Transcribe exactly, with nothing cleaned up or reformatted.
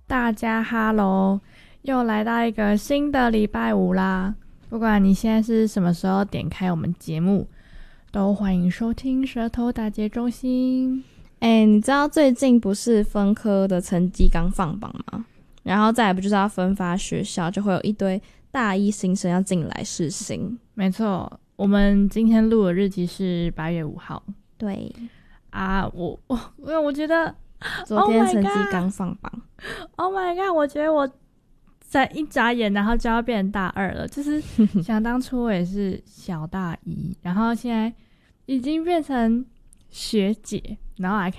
大家哈喽，又来到一个新的礼拜五啦！不管你现在是什么时候点开我们节目，都欢迎收听舌头打结中心。 哎、欸，你知道最近不是分科的成绩刚放榜吗？然后再来不就是要分发学校，就会有一堆大一新生要进来试新。 没错，我们今天录的日期是八月五号。 对啊，我我因为我觉得昨天成绩刚放榜。 Oh my god！ 我觉得我在一眨眼，然后就要变成大二了。就是想当初我也是小大一，然后现在已经变成学姐，然后还可